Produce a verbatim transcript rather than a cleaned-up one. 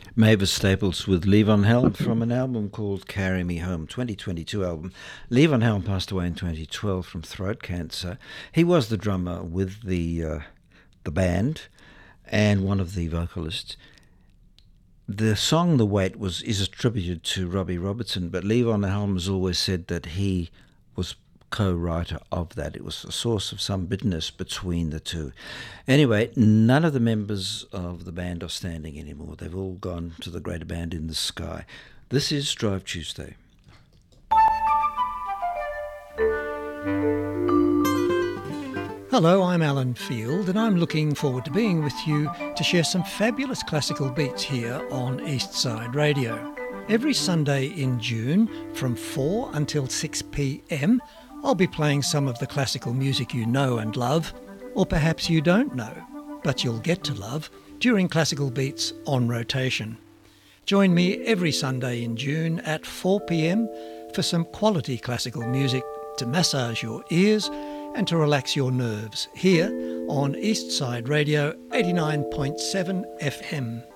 Mavis Staples with Levon Helm from an album called Carry Me Home, twenty twenty-two album. Levon Helm passed away in twenty twelve from throat cancer. He was the drummer with the uh, the band and one of the vocalists. The song The Wait was is attributed to Robbie Robertson, but Levon Helm has always said that he was co-writer of that. It was a source of some bitterness between the two. Anyway, none of the members of the band are standing anymore. They've all gone to the greater band in the sky. This is Drive Tuesday. Hello, I'm Alan Field, and I'm looking forward to being with you to share some fabulous classical beats here on Eastside Radio. Every Sunday in June from four until six p m, I'll be playing some of the classical music you know and love, or perhaps you don't know, but you'll get to love, during Classical Beats on Rotation. Join me every Sunday in June at four p m for some quality classical music to massage your ears and to relax your nerves here on Eastside Radio eighty-nine point seven F M.